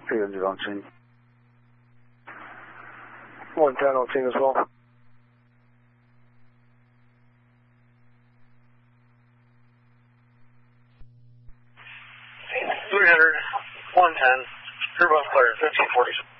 300 on scene. 110 on scene as well. 300, 110, crew both clear, 1540.